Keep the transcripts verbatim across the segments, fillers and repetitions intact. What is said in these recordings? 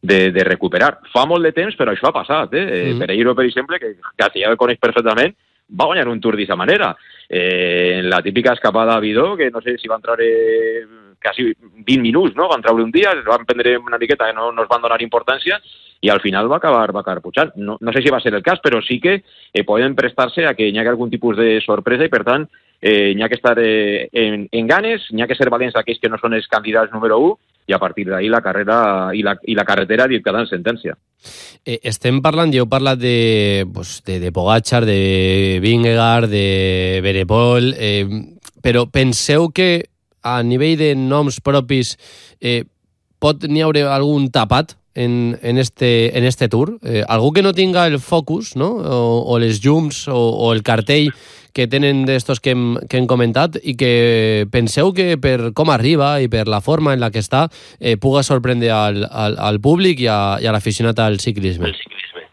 de, de recuperar. Fa molt de temps, però això ha passat. Eh? Mm. Pereiro, per exemple, que quasi ja el coneix perfectament, va guanyar un Tour d'aquesta manera. Eh, en la típica escapada a Vidó, que no sé si van treure quasi vint minuts, no? Van treure un dia, es van prendre una miqueta que no, no es van donar importància, i al final va acabar, va acabar pujant. No, no sé si va ser el cas, però sí que eh, poden prestar-se a que hi hagi algun tipus de sorpresa i, per tant, eh, hi ha que estar eh, en, en ganes, hi ha que ser valents aquells que no són els candidats número u, i a partir d'ahir la carrera i la, i la carretera dictada en sentència. Eh, estem parlant, jo he parlat de, pues, de, de Pogačar, de Vingegaard, de Benepol, eh, però penseu que a nivell de noms propis eh, pot n'hi haure algun tapat en, en, este, en este Tour? Eh, algú que no tinga el focus, no? o, o les llums o, o el cartell que tenen d'estos que hem, que hem comentat i que penseu que per com arriba i per la forma en la que està eh, puga sorprendre al, al, al públic i a, i a l'aficionat al ciclisme. El ciclisme.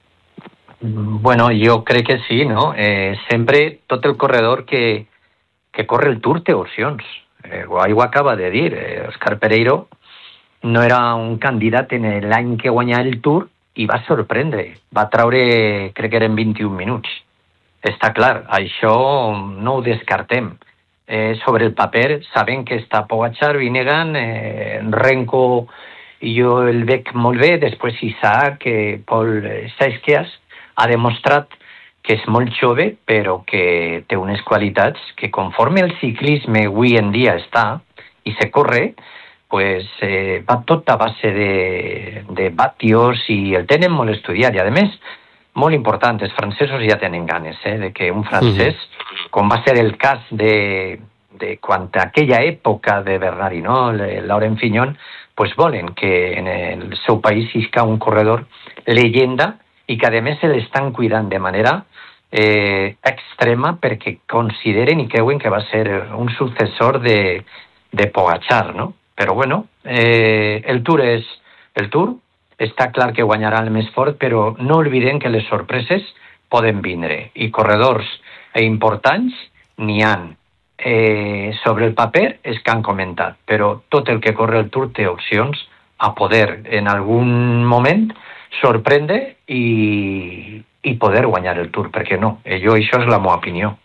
Bueno, jo crec que sí, no? Eh, sempre tot el corredor que, que corre el Tour té opcions. Eh, Guai ho acaba de dir. Eh, Òscar Pereiro no era un candidat en l'any que guanyà el Tour i va sorprendre. Va traure, crec que eren vint-i-un minuts. Està clar, això no ho descartem. Eh, sobre el paper sabem que està Pogačar, Vingegaard, eh, Renko i jo el veig molt bé, després Isaac, eh, Paul Saizkias ha demostrat que és molt jove, però que té unes qualitats que conforme el ciclisme avui en dia està i se corre, pues, eh, va tot a base de, de vatios i el tenen molt estudiat i a més molt important, els francesos ja tenen ganes, eh, de que un francès, mm-hmm. com va ser el cas de, de quan a aquella època de Bernard Hinault, Laurent Fignon, pues volen que en el seu país isca un corredor leyenda i que a més se l'estan cuidant de manera eh, extrema perquè consideren i creuen que va ser un successor de, de Pogačar, no? Però bueno, eh, el Tour és el Tour, està clar que guanyarà el més fort, però no oblidem que les sorpreses poden vindre. I corredors importants n'hi ha. Eh, sobre el paper és que han comentat, però tot el que corre el Tour té opcions a poder en algun moment sorprendre i, i poder guanyar el Tour, perquè no? Eh, jo, això és la meva opinió.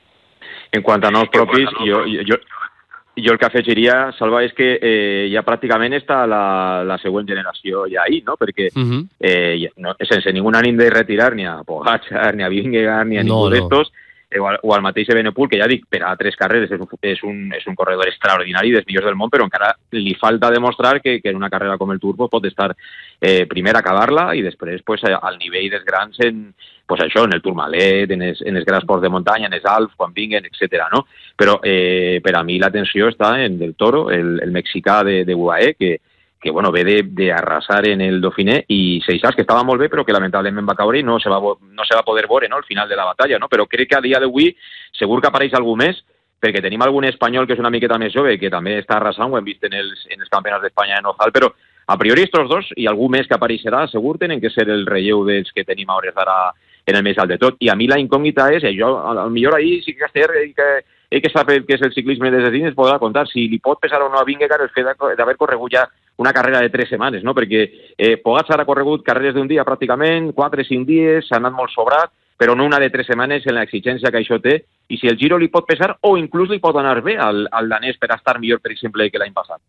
En quant a noms propis, jo... jo... Jo el que afegiria, Salva, és que eh, ja pràcticament està la, la següent generació ja ahí, no? Perquè uh-huh. eh, no, sense ningú ànim de retirar ni a Pogačar, ni a Vingegaard, ni a ningú no, d'estos, no. eh, o, al, o al mateix Benepul, que ja dic, per a tres carreres és un, és un, és un corredor extraordinari dels millors del món, però encara li falta demostrar que, que en una carrera com el Tour pues, pot estar eh, primer a acabar-la i després pues, al nivell dels grans en... pues això, en el Tourmalet, en els, en els grans ports de muntanya, en els Alps, quan vinguen, etcètera, no? Però eh, per a mi l'atenció està en Del Toro, el, el mexicà de, de U A E, que, que bueno, ve d'arrasar en el Dauphiné, i Seixas, que estava molt bé, però que lamentablement va caure i no se va, no se va poder veure, no?, al final de la batalla, no? Però crec que a dia d'avui segur que apareix algú més, perquè tenim algun espanyol que és una miqueta més jove, que també està arrasant, ho hem vist en els, en els campionats d'Espanya en Ozal, però a priori estos dos, i algú més que apareixerà, segur tenen que ser el relleu dels que tenim a hores d'ara en el més alt de tot. I a mi la incògnita és, i jo, al millor ahir sí que Caster, i que, i que sap que és el ciclisme des de dins, es podrà contar si li pot pesar o no a Vingegaard el fet d'haver corregut ja una carrera de tres setmanes, no? Perquè eh, Pogačar ha corregut carreres d'un dia pràcticament, quatre, cinc dies, s'ha anat molt sobrat, però no una de tres setmanes en l'exigència que això té, i si el Giro li pot pesar o inclús li pot anar bé al, al danès per estar millor, per exemple, que l'any passat.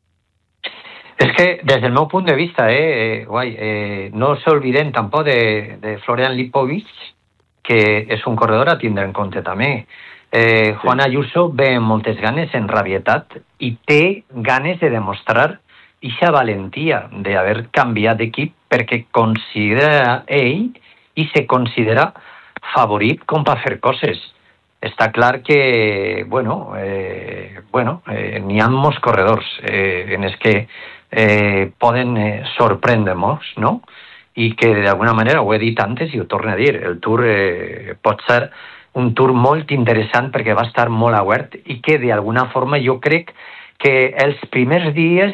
És que, des del meu punt de vista, eh, eh, guai, eh, no s'olviden tampoc de, de Florian Lipovic, que és un corredor a tindre en compte també. Eh, Juan Ayuso ve amb moltes ganes, en rabietat, i té ganes de demostrar aquesta valentia d'haver canviat d'equip perquè considera ell i se considera favorit com per fer coses. Està clar que, bueno, eh, bueno eh, n'hi ha molts corredors eh, en els que eh, poden eh, sorprendre-nos, no? I que d'alguna manera, ho he dit antes i ho torno a dir, el Tour eh, pot ser un Tour molt interessant perquè va estar molt obert i que d'alguna forma jo crec que els primers dies,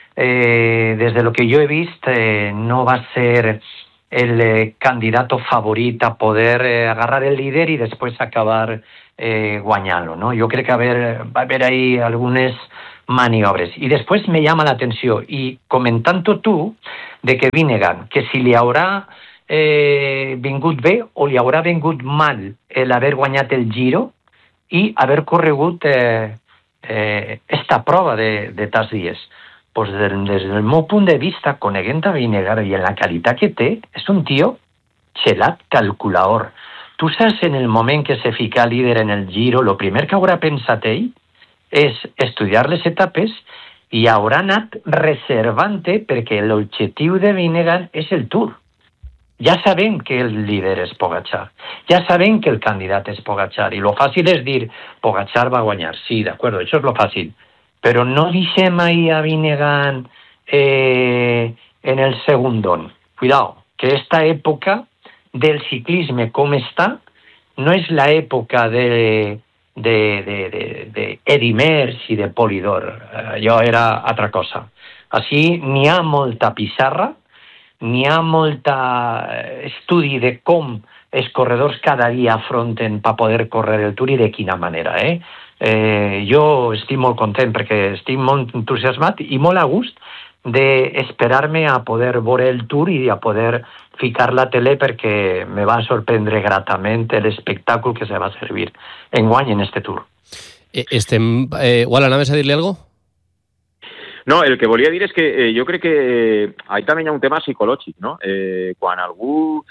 eh, des de lo que jo he vist, eh, no va ser el eh, candidato favorit a poder eh, agarrar el líder i després acabar eh, guanyant-lo, no? Jo crec que haver, va haver ahí algunes maniobres. Y después me llama la atención, y comentando tú, de que Vingegaard, que si li haurà eh, vingut bé o li haurà vingut mal el haver guanyat el Giro i haver corregut eh, eh, esta prova de, de tas dies. Pues des, des del meu punt de vista, coneguent a Vingegaard i en la qualitat que té, és un tio xelat calculador. Tu saps en el moment que se fica líder en el Giro, lo primer que haurà pensat ell és estudiar les etapes i haurà anat reservant-te perquè l'objectiu de Vingegaard és el Tour. Ja sabem que el líder és Pogačar, ja sabem que el candidat és Pogačar, i lo fàcil és dir Pogačar va guanyar, sí, d'acord, això és lo fàcil, però no deixem ahí a Vingegaard eh, en el segundón. Cuidado, que esta època del ciclisme com està no és la època de... de, de, de, de Eddy Merckx i de Polidor. Allò era altra cosa. Així n'hi ha molta pissarra, n'hi ha molta estudi de com els corredors cada dia afronten per poder córrer el Tour i de quina manera. Eh? Eh, jo estic molt content perquè estic molt entusiasmat i molt a gust d'esperar-me a poder veure el Tour i a poder ficar la tele perquè me va sorprendre gratament l'espectacle que se va servir enguany en este Tour. Eh, estem... Eh, Wala, anaves a dir-li algo? No, el que volia dir és que eh, jo crec que eh, ahí també hi ha un tema psicològic, no? Eh, quan algú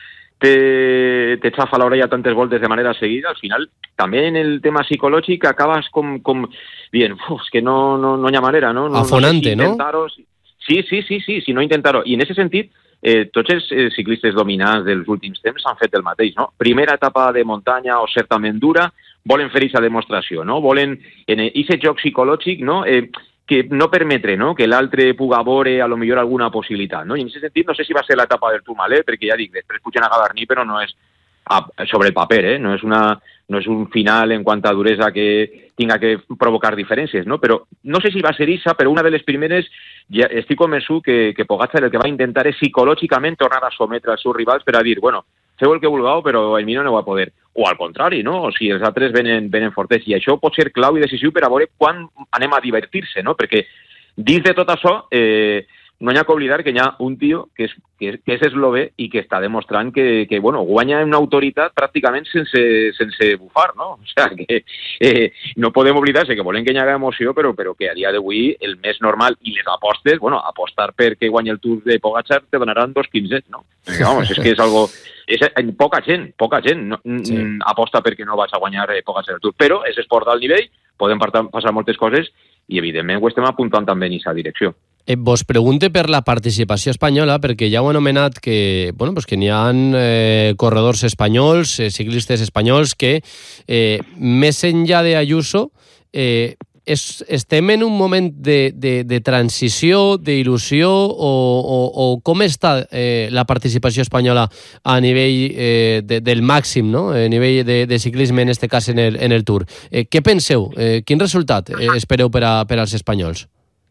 te, te xafa l'orella tantes voltes de manera seguida, al final també en el tema psicològic acabes com, com dient, uf, que no, no, no hi ha manera, no? no Afonante, no? Sé si sí, sí, sí, sí, si no intentar-ho. I en aquest sentit, eh, tots els eh, ciclistes dominants dels últims temps han fet el mateix, no? Primera etapa de muntanya o certament dura, volen fer aquesta demostració, no? Volen, en aquest joc psicològic, no? Eh, que no permetre, no? Que l'altre puga veure a lo millor alguna possibilitat, no? I en aquest sentit no sé si va ser l'etapa del Tourmalet, perquè ja dic, després pugen a Gavarní, però no és a, sobre el paper, eh? No és una... no és un final en quant a duresa que tinga que provocar diferències, no? Però no sé si va ser això, però una de les primeres, ja estic convençut que, que Pogačar el que va intentar és psicològicament tornar a sometre els seus rivals per a dir, bueno, feu el que vulgueu, però el mi no no va poder. O al contrari, no? O si els altres venen, venen fortes. I això pot ser clau i decisiu per a veure quan anem a divertir-se, no? Perquè dins de tot això, eh, no hi ha que oblidar que hi ha un tio que és, que, que és eslové i que està demostrant que, que bueno, guanya una autoritat pràcticament sense, sense bufar, no? O sigui, que eh, no podem oblidar-se que volen que hi hagi emoció, però, però que a dia d'avui el més normal i les apostes, bueno, apostar perquè guanyi el Tour de Pogačar te donaran dos quinze, no? Perquè, vamos, és que és algo... És, poca gent, poca gent no, sí. aposta perquè no vas a guanyar eh, Pogačar el Tour, però és esport d'alt nivell, poden passar moltes coses i evidentment ho estem apuntant també en aquesta direcció. Eh, vos pregunte per la participació espanyola, perquè ja ho he anomenat que, bueno, pues que n'hi ha eh, corredors espanyols, eh, ciclistes espanyols que, eh, més enllà d'Ayuso, eh, es, estem en un moment de, de, de transició, d'il·lusió, o, o, o com està eh, la participació espanyola a nivell eh, de, del màxim, no? A nivell de, de ciclisme, en este cas en el, en el Tour. Eh, què penseu? Eh, quin resultat eh, espereu per, a, per als espanyols?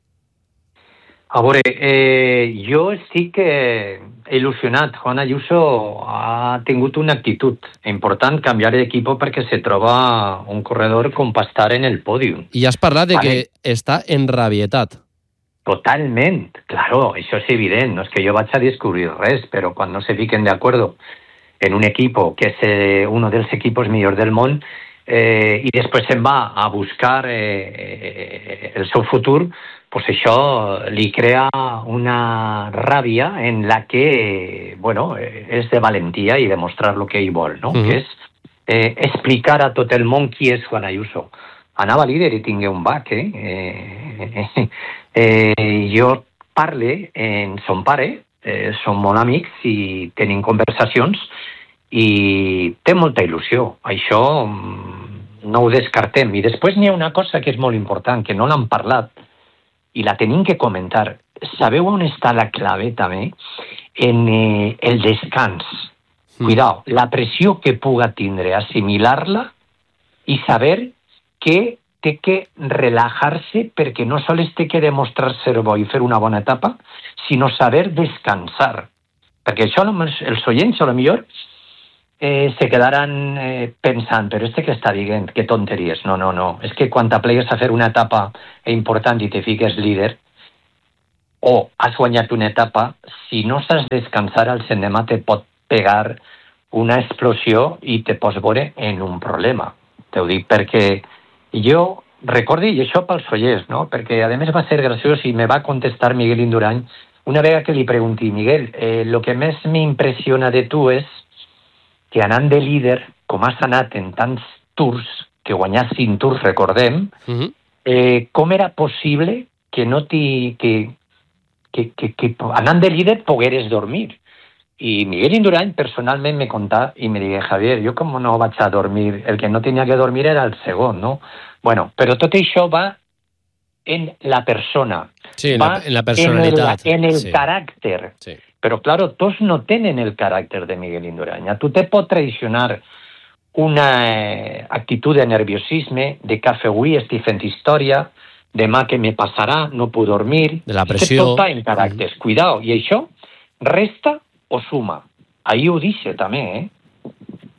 A veure, eh, jo estic eh, il·lusionat. Juan Ayuso ha tingut una actitud important, canviar d'equip perquè se troba un corredor com per estar en el pòdium. I has parlat de vale. Que està enrabietat. Totalment, claro, això és evident. No és que jo vaig a descobrir res, però quan no se fiquen de acuerdo en un equipo que és eh, uno dels equipos millors del món eh, i després se'n va a buscar eh, el seu futur, pues això li crea una ràbia en la que, bueno, és de valentia i demostrar el que ell vol, no? Uh-huh. Que és eh, explicar a tot el món qui és Juan Ayuso. Anava líder i tingué un bac, eh? eh, eh, eh jo parle en son pare, eh, som molt amics i tenim conversacions i té molta il·lusió. Això no ho descartem. I després n'hi ha una cosa que és molt important, que no l'han parlat, i la tenim que comentar. Sabeu on està la clave també? En eh, el descans. Mm. Cuidao, la pressió que puga tindre, assimilar-la i saber que té que relajar-se perquè no sols té que demostrar ser bo i fer una bona etapa, sinó saber descansar. Perquè això els oients, a lo millor, eh, se quedaran eh, pensant, però este que està dient, que tonteries. No, no, no. És que quan t'aplegues a fer una etapa important i te fiques líder, o has guanyat una etapa, si no saps descansar, el endemà te pot pegar una explosió i te pots veure en un problema. Te ho dic perquè jo recordi, i això pels oients, no? Perquè a més va ser graciós i me va contestar Miguel Indurain una vegada que li pregunti, Miguel, eh, lo que més m'impressiona de tu és que anant de líder, com has anat en tants tours, que guanyar cinc tours, recordem, uh-huh. eh, com era possible que no t'hi... Que, que, que, que anant de líder pogueres dormir? I Miguel Indurain personalment me contà i me digué, Javier, jo com no vaig a dormir? El que no tenia que dormir era el segon, no? Bueno, però tot això va en la persona. Sí, en la, en la personalitat. En el, en el sí. caràcter. Sí. Però, claro, tots no tenen el caràcter de Miguel Indurain. A tu te pot traicionar una eh, actitud de nerviosisme, de cafè avui, estic fent història, demà què me passarà, no puc dormir... De la pressió... Tot va en caràcters. Mm. Cuidao. I això resta o suma. Ahí ho dice també, eh?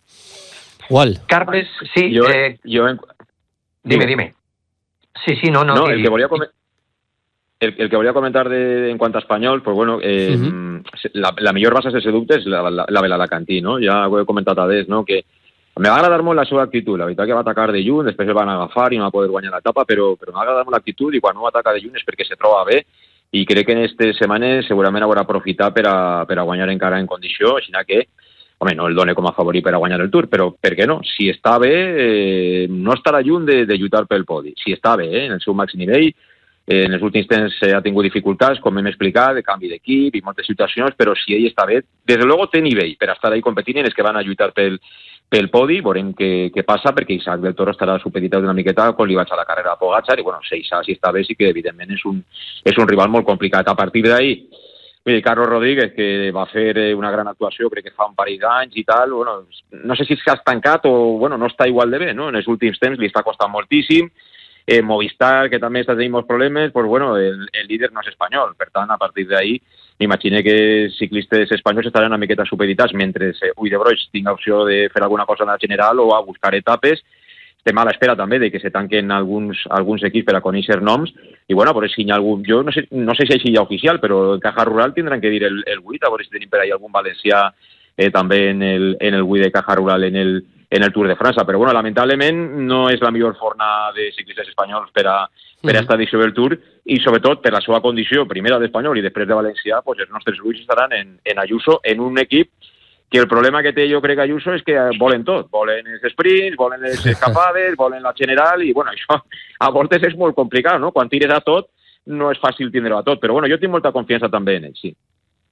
Igual. Carles, sí... Jo, eh, jo... Dime, dime. Sí, sí, no, no... No, y, el que volia comentar... El, el que volia comentar de, en quant a espanyol, pues bueno, eh, uh-huh. la, la millor base sense dubte és la, la, la de l'Alacantí, no? Ja ho he comentat a des, no? Que me va agradar molt la seva actitud, la veritat que va atacar de lluny, després el van agafar i no va poder guanyar l'etapa, però, però m'ha agradat molt l'actitud i quan no ataca de lluny és perquè se troba bé i crec que en aquestes setmanes segurament haurà aprofitat per a, per a guanyar encara en condició, així que, home, no el done com a favorit per a guanyar el Tour, però per què no? Si està bé, eh, no estarà lluny de, de lluitar pel podi. Si està bé, eh, en el seu màxim nivell, eh, en els últims temps eh, ha tingut dificultats, com hem explicat, de canvi d'equip i moltes situacions, però si ell està bé, des de luego té nivell per estar ahí competint en els que van a lluitar pel, pel podi, veurem què, què passa, perquè Isaac del Toro estarà supeditat una miqueta quan li vaig a la carrera a Pogačar, i bueno, si Isaac si està bé, sí que evidentment és un, és un rival molt complicat. A partir d'ahí, Carlos Rodríguez, que va fer una gran actuació, crec que fa un parell d'anys i tal, bueno, no sé si s'ha estancat o bueno, no està igual de bé, no? En els últims temps li està costant moltíssim. Eh, Movistar, que també està tenint molts problemes, pues bueno, el, el líder no és espanyol. Per tant, a partir d'ahí, m'imagino que ciclistes espanyols estaran una miqueta supeditats mentre eh, Uydebroix tinga opció de fer alguna cosa en la general o a buscar etapes. Estem a l'espera també de que se tanquen alguns, alguns equips per a conèixer noms i bueno, per si hi ha algun... Jo no sé, no sé si així hi ha oficial, però en Caja Rural tindran que dir el, el vuit, a veure si tenim per ahí algun valencià eh, també en el, en el vuit de Caja Rural en el, en el Tour de França. Però bueno, lamentablement no és la millor forna de ciclistes espanyols per a, per a esta edició del Tour i sobretot per la seva condició, primera d'espanyol i després de valencià, pues els nostres ulls estaran en, en Ayuso, en un equip que el problema que té jo crec Ayuso és que volen tot, volen els sprints, volen les escapades, volen la general i bueno, això a voltes és molt complicat, no? Quan tires a tot no és fàcil tindre-ho a tot, però bueno, jo tinc molta confiança també en ell, sí.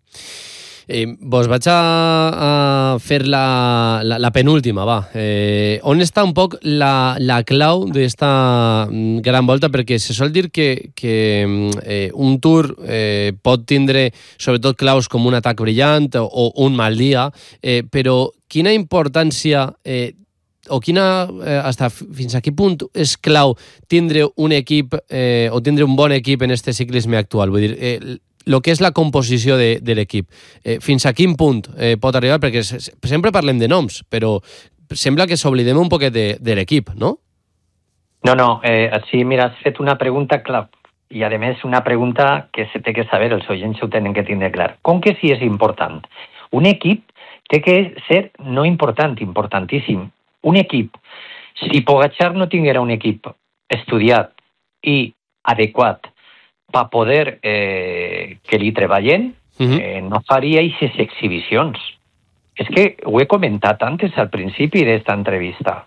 Eh, vos vaig a, a fer la, la, la penúltima, va. Eh, on està un poc la, la clau d'esta gran volta? Perquè se sol dir que, que eh, un Tour eh, pot tindre sobretot claus com un atac brillant o, o un mal dia, eh, però quina importància eh, o quina, eh, hasta fins a quin punt és clau tindre un equip eh, o tindre un bon equip en este ciclisme actual? Vull dir, eh, el que és la composició de, de l'equip. Eh, fins a quin punt eh, pot arribar? Perquè sempre parlem de noms, però sembla que s'oblidem un poquet de, de l'equip, no? No, no. Eh, sí, mira, has fet una pregunta clau. I, a més, una pregunta que se té que saber, els oients ho tenen que tindre clar. Com que sí és important? Un equip té que ser no important, importantíssim. Un equip. Si Pogačar no tinguera un equip estudiat i adequat per poder eh, que li treballen, uh-huh. eh, no faria aquestes exhibicions. És que ho he comentat antes al principi d'esta entrevista.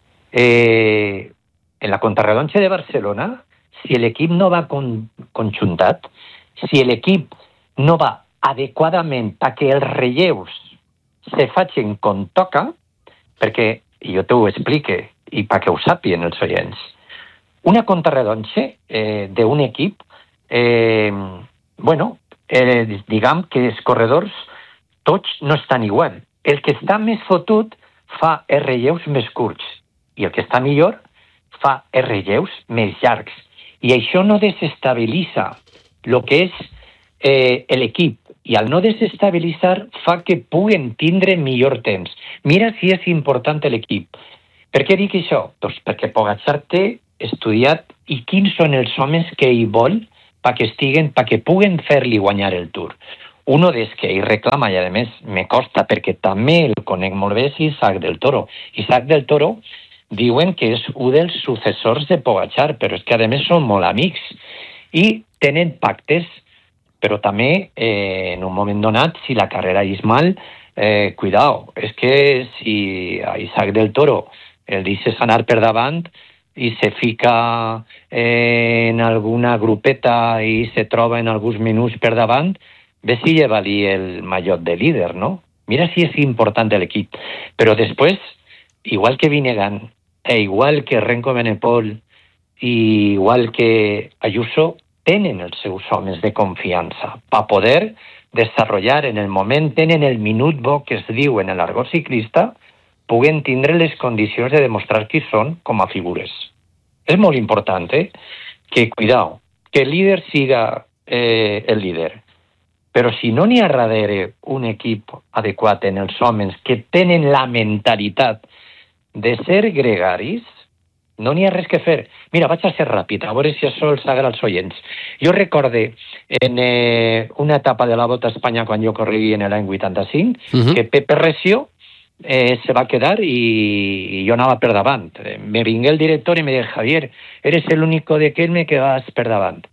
Eh, en la contrarredonxa de Barcelona, si l'equip no va con, conjuntat, si l'equip no va adequadament perquè els relleus se facin com toca, perquè, i jo t'ho explique, i perquè ho sàpien els oients, una contrarredonxa eh, d'un equip Eh, bueno, eh, diguem que els corredors tots no estan igual. El que està més fotut fa els relleus més curts i el que està millor fa els relleus més llargs. I això no desestabilitza el que és eh, l'equip, i al no desestabilitzar fa que puguen tindre millor temps. Mira si és important l'equip. Per què dic això? Doncs perquè Pogačar té estudiat i quins són els homes que hi vol perquè estiguen, perquè puguen fer-li guanyar el Tour. Uno dels que ell reclama, i a més me costa perquè també el conec molt bé, és Isaac del Toro. Isaac del Toro diuen que és un dels successors de Pogačar, però és que a més són molt amics i tenen pactes, però també eh, en un moment donat, si la carrera és mal, eh, cuidao, és que si a Isaac del Toro el deixes anar per davant i se fica eh, en alguna grupeta i se troba en alguns minuts per davant, ve si lleva-li el mallot de líder, ¿no? Mira si és important l'equip. Però després, igual que Vinegan, e igual que Renko Benepol, i igual que Ayuso, tenen els seus homes de confiança per poder desenvolupar en el moment, tenen el minut bo que es diu en l'argot ciclista, puguen tindre les condicions de demostrar qui són com a figures. És molt important, eh? Que, cuidao, que el líder siga eh, el líder. Però si no n'hi ha darrere un equip adequat en els homes que tenen la mentalitat de ser gregaris, no n'hi ha res que fer. Mira, vaig a ser ràpid, a veure si això els agrada als oients. Jo recorde en eh, una etapa de la Volta a Espanya quan jo corria en l'any vuitanta-cinc, uh-huh. que Pepe Recio eh, se va quedar i, i jo anava per davant. Me vingué el director i me dijo, Javier, eres el único de que me quedas per davant.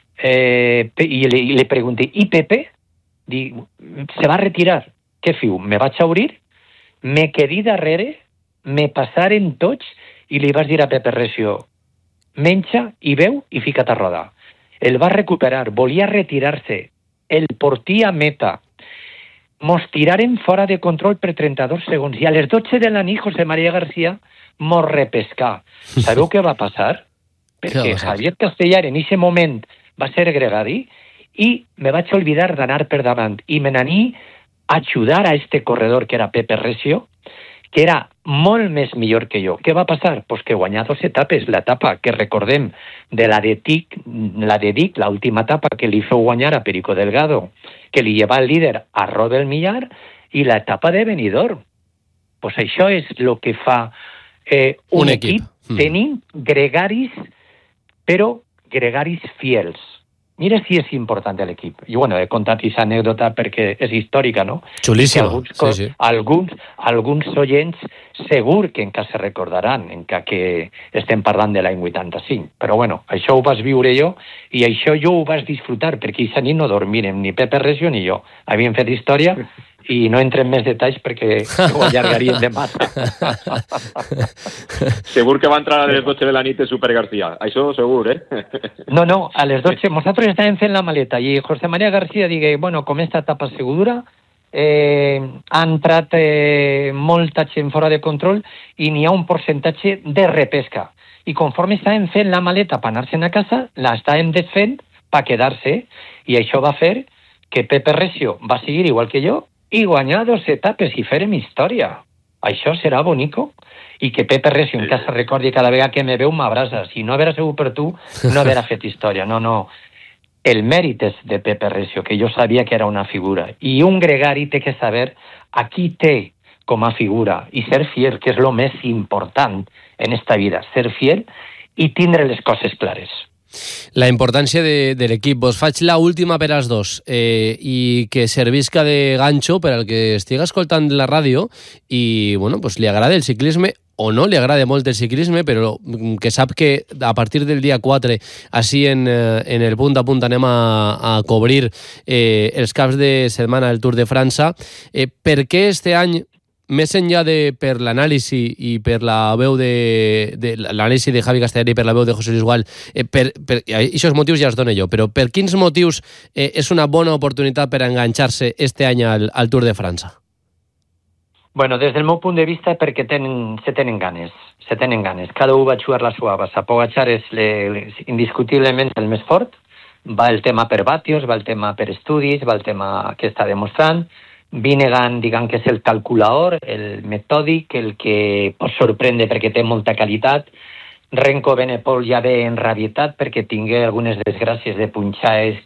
Eh, i, le, i le pregunté, ¿y Pepe? Dic, se va retirar. Què fiu? Me vaig a obrir, me quedé darrere, me passaren tots i li vaig dir a Pepe Recio, menja i beu i fica't a rodar. El va recuperar, volia retirar-se, el portia a meta. Mos tiraren fora de control per trenta-dos segons i a les dotze de la nit José María García mos repescà. Sabeu què va passar? Perquè Javier Castellar en aquest moment va ser gregari i me vaig oblidar d'anar per davant i me n'aní a ajudar a este corredor que era Pepe Recio, que era molt més millor que jo. Què va passar? Pues que guanyà dos etapes. L'etapa que recordem de la de Tic, la de Dic, l'última etapa que li feu guanyar a Perico Delgado, que li lleva el líder a Robert Millar, i l'etapa de Benidorm. Pues això és el que fa eh, un, un equip. equip. Mm. Tenim gregaris, però gregaris fiels. Mira si és important l'equip. I bueno, he contat aquesta anècdota perquè és històrica, no? Xulíssima, alguns, sí, sí. Alguns, alguns oients segur que encara se recordaran, encara que estem parlant de l'any vuitanta-cinc. Però bueno, això ho vas viure jo i això jo ho vas disfrutar perquè aquesta nit no dormirem ni Pepe Recio ni jo. Havíem fet història i no entrem més detalls perquè ho allargaríem de massa. Segur que va entrar a les dotze de la nit de Super García. Això segur, eh? No, no, a les dotze. Nosaltres estàvem fent la maleta i José María García digue, bueno, com esta etapa segura, eh, ha entrat eh, molta gent fora de control i n'hi ha un percentatge de repesca. I conforme estàvem fent la maleta per anar-se'n a casa, la estàvem desfent per quedar-se i això va fer que Pepe Recio va seguir igual que jo i guanyar dos etapes i farem història. Això serà bonico. I que Pepe Recio en casa recordi cada vegada que me veu m'abraça. Si no haguera sigut per tu, no haguera fet història. No, no. El mèrit és de Pepe Recio, que jo sabia que era una figura. I un gregari té que saber a qui té com a figura i ser fiel, que és el més important en esta vida. Ser fiel i tindre les coses clares. La importància de, de l'equip. Vos faig la última per als dos eh, i que servisca de ganxo per al que estigui escoltant la ràdio i bueno, pues, li agrada el ciclisme o no li agrada molt el ciclisme, però que sap que a partir del dia quatre així en, en el punt a punt anem a, a cobrir eh, els caps de setmana del Tour de França. Eh, per què este any, més enllà de per l'anàlisi i per la veu de, de l'anàlisi de Javi Castellar i per la veu de José Luis Gual, eh, per, per, aquests motius ja els dono jo, però per quins motius eh, és una bona oportunitat per enganxar-se este any al, al Tour de França? Bueno, des del meu punt de vista perquè tenen, se tenen ganes, se tenen ganes. Cada un va jugar la seva bassa. Pogačar és le, indiscutiblement el més fort, va el tema per vatios, va el tema per estudis, va el tema que està demostrant. Vinegan, diguem que és el calculador, el metòdic, el que pot sorprendre perquè té molta qualitat. Renko Benepol ja ve enrabietat perquè tingué algunes desgràcies de punxar, és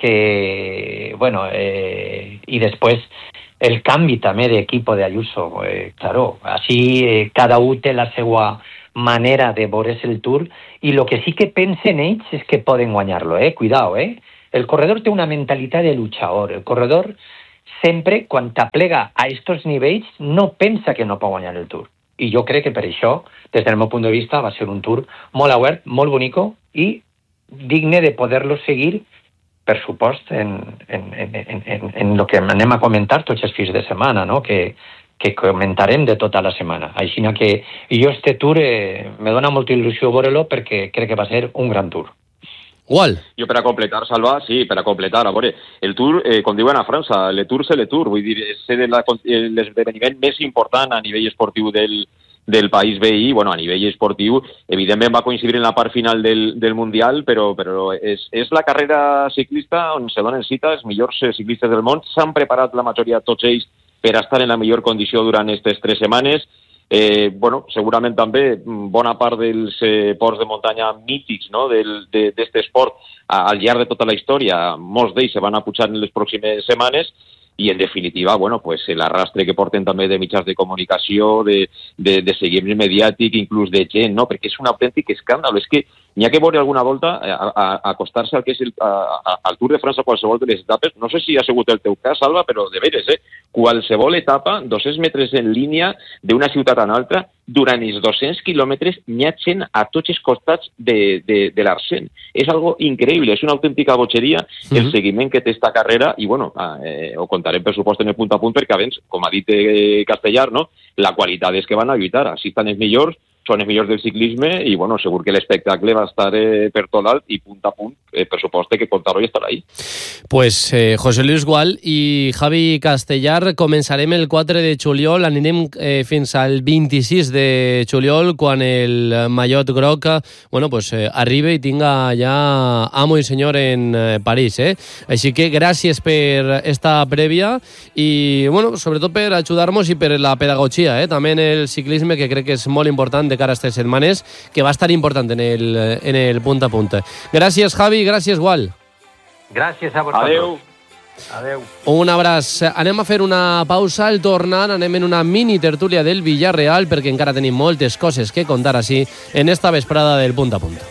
que, bueno, eh, i després el canvi també d'equipo de Ayuso, eh, claro, així eh, cada un té la seva manera de veure's el Tour, i el que sí que pensen ells és que poden guanyar-lo, eh, cuidao, eh. El corredor té una mentalitat de luchador, el corredor sempre, quan t'aplega a estos nivells, no pensa que no pot guanyar el Tour. I jo crec que per això, des del meu punt de vista, va ser un Tour molt obert, molt bonico i digne de poder-lo seguir, per supost, en, en, en, en, en, en el que anem a comentar tots els fins de setmana, no? que, que comentarem de tota la setmana. Així que jo este Tour eh, me dona molta il·lusió veure-lo perquè crec que va ser un gran Tour. Igual. Jo per a completar, Salva, sí, per a completar, a veure, el Tour, eh, com diuen a França, le Tour c'est le Tour, vull dir, és l'esdeveniment més important a nivell esportiu del, del país veí, bueno, a nivell esportiu, evidentment va coincidir en la part final del, del Mundial, però, però és, és la carrera ciclista on se donen cita els millors ciclistes del món, s'han preparat la majoria de tots ells per estar en la millor condició durant aquestes tres setmanes. Eh, bueno, segurament també bona part dels eh, ports de muntanya mítics, no?, d'aquest esport al llarg de tota la història, molts d'ells se van a pujar en les pròximes setmanes i, en definitiva, bueno, pues, l'arrastre que porten també de mitjans de comunicació, de, de, de seguiment mediàtic, inclús de gent, no?, perquè és un autèntic escàndol. És que n'hi ha que veure alguna volta a, a, a acostar-se al que és el, a, a, al Tour de França qualsevol de les etapes. No sé si ha sigut el teu cas, Salva, però de veres, eh? Qualsevol etapa, dos-cents metres en línia d'una ciutat a una altra, durant els dos-cents quilòmetres n'hi ha gent a tots els costats de, de, de l'Arsène. És algo increïble, és una autèntica botxeria mm-hmm. el seguiment que té esta carrera, i bueno, eh, ho contarem per supost en el punt a punt, perquè abans, com ha dit eh, Castellar, no?, la qualitat és que van a lluitar, així estan els millors, són els millors del ciclisme i, bueno, segur que l'espectacle va estar eh, per tot alt i punt a punt, eh, per supost que contar-ho i estar ahí. Pues eh, José Luis Gual i Javi Castellar, començarem el quatre de juliol, anirem eh, fins al vint-i-sis de juliol, quan el mallot groc, bueno, pues, eh, arriba i tinga ja amo i senyor en eh, París, eh? Així que gràcies per esta prèvia i, bueno, sobretot per ajudar-nos i per la pedagogia, eh? També en el ciclisme, que crec que és molt important de cara a estas setmanes, que va a estar important en el, en el punta a punta. Gràcies, Javi, gràcies, Gual. Gràcies a vosaltres. Adeu. Adeu. Un abraç. Anem a fer una pausa. Al tornar anem en una mini tertúlia del Villarreal, perquè encara tenim moltes coses que contar així en esta vesprada del punta a punta.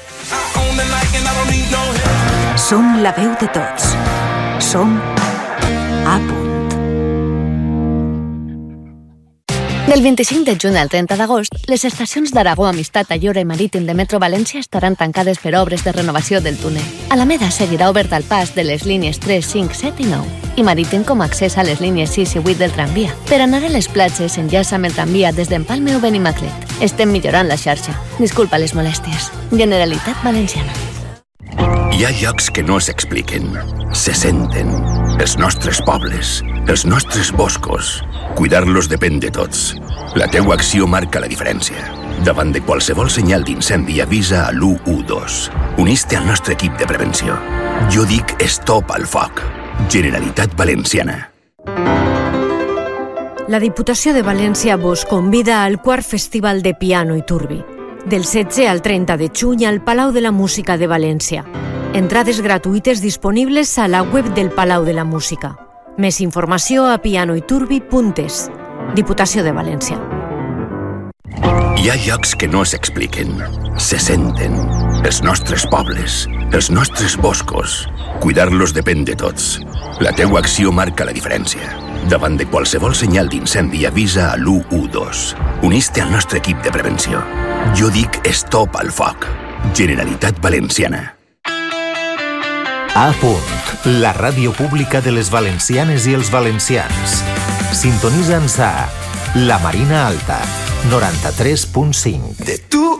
Som la veu de tots. Som a punt. Del vint-i-cinc de juny al trenta d'agost, les estacions d'Aragó, Amistat, Ayora i Marítim de Metro València estaran tancades per obres de renovació del túnel. Alameda seguirà obert al pas de les línies tres, cinc, set i nou i Marítim com a accés a les línies sis i vuit del tramvia. Per anar a les platges s'enllaça amb el tramvia des d'Empalme o Benimaclet. Estem millorant la xarxa. Disculpa les molèsties. Generalitat Valenciana. Hi ha llocs que no s'expliquen, se senten. Els nostres pobles, els nostres boscos. Cuidar-los depèn de tots. La teua acció marca la diferència. Davant de qualsevol senyal d'incendi, avisa a l'u u dos. Unís-te al nostre equip de prevenció. Jo dic stop al foc. Generalitat Valenciana. La Diputació de València vos convida al quart Festival de Piano i Turbi. Del setze al trenta de juny al Palau de la Música de València. Entrades gratuïtes disponibles a la web del Palau de la Música. Més informació a pianoiturbi punt es. Diputació de València. Hi ha llocs que no s'expliquen, se senten. Els nostres pobles, els nostres boscos. Cuidar-los depèn de tots. La teua acció marca la diferència. Davant de qualsevol senyal d'incendi, avisa a l'u u dos. Unís-te al nostre equip de prevenció. Jo dic stop al foc. Generalitat Valenciana. A punt, la ràdio pública de les valencianes i els valencians. Sintonitza'ns a La Marina Alta, noranta-tres punt cinc. De tu